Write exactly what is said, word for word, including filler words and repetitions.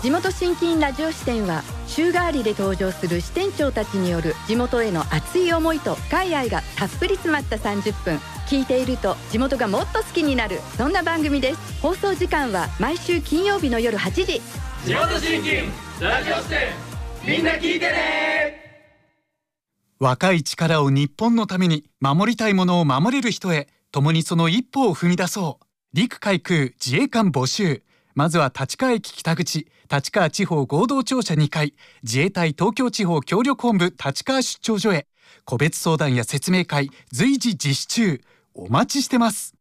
地元新金ラジオ支店は週替わりで登場する支店長たちによる地元への熱い思いと深い愛がたっぷり詰まったさんじゅっぷん。聞いていると地元がもっと好きになる、そんな番組です。放送時間は毎週金曜日の夜はちじ。 地元新金ラジオ支店、みんな聞いてね。 若い力を日本のために、守りたいものを守れる人へ、共にその一歩を踏み出そう。陸海空自衛官募集。まずは立川駅北口、立川地方合同庁舎にかい、自衛隊東京地方協力本部立川出張所へ。個別相談や説明会随時実施中。お待ちしてます。